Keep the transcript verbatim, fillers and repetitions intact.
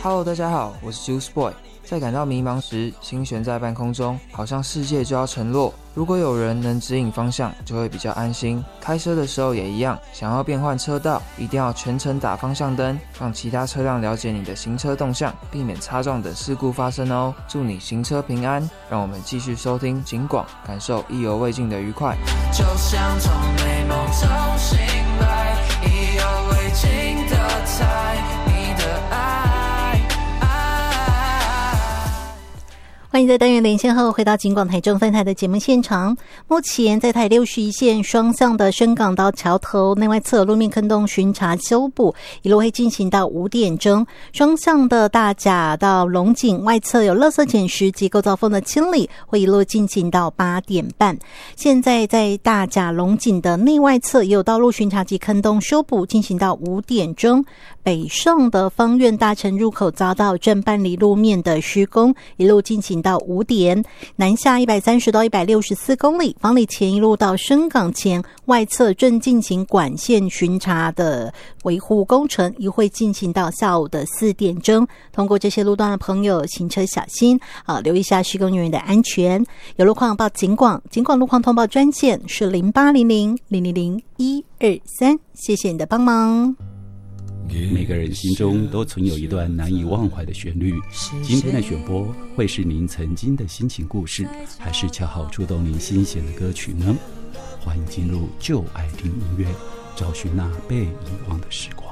Hello， 大家好，我是 Juice Boy。在感到迷茫时，心悬在半空中，好像世界就要沉落。如果有人能指引方向，就会比较安心。开车的时候也一样，想要变换车道，一定要全程打方向灯，让其他车辆了解你的行车动向，避免擦撞等事故发生哦。祝你行车平安。让我们继续收听警广，感受意犹未尽的愉快。 就像从美梦中醒来，意犹未尽的猜你的爱。 欢迎在单元连线后回到警广台中分台的节目现场。目前在台六十一线双向的深港到桥头内外侧路面坑洞巡查修补，一路会进行到五点钟。双向的大甲到龙井外侧有垃圾捡拾及构造缝的清理，会一路进行到八点半。现在在大甲龙井的内外侧也有道路巡查及坑洞修补，进行到五点钟。北上的芳苑大城入口匝道正办理路面的施工，一路进行到五点。南下一百三十到一百六十四公里，房里前一路到深港前外侧正进行管线巡查的维护工程，一会进行到下午的四点钟。通过这些路段的朋友行车小心啊，留意一下施工人员的安全。有路况报警广，警广路况通报专线是零八零零零零零一二三，谢谢你的帮忙。 每个人心中都存有一段难以忘怀的旋律，今天的选播会是您曾经的心情故事，还是恰好触动您心弦的歌曲呢？欢迎进入就爱听音乐，找寻那被遗忘的时光。